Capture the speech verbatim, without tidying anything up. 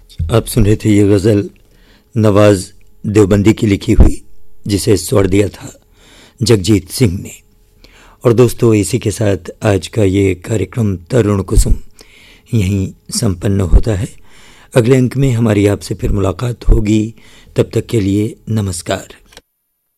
आप सुन रहे थे ये गज़ल नवाज़ देवबंदी की लिखी हुई, जिसे स्वर दिया था जगजीत सिंह ने। और दोस्तों, इसी के साथ आज का ये कार्यक्रम तरुण कुसुम यहीं संपन्न होता है। अगले अंक में हमारी आपसे फिर मुलाकात होगी। तब तक के लिए नमस्कार।